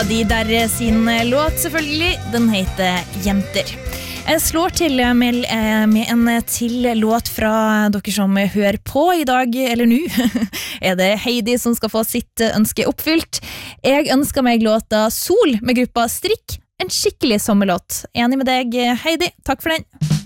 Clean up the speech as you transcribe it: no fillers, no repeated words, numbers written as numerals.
De der sin låt selvfølgelig, den heter Jenter. Jeg slår til med en til låt fra dere som hører på I dag, eller nå. Det Heidi som skal få sitt ønske oppfylt. Jeg ønsker meg låta Sol med gruppa Strikk, en skikkelig sommerlåt. Enig med deg, Heidi. Takk for den.